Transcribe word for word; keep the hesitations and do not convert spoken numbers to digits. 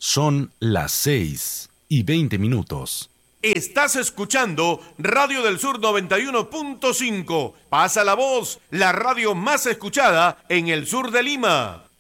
Son las seis y veinte minutos. Estás escuchando Radio del Sur noventa y uno punto cinco. Pasa la voz, la radio más escuchada en el sur de Lima.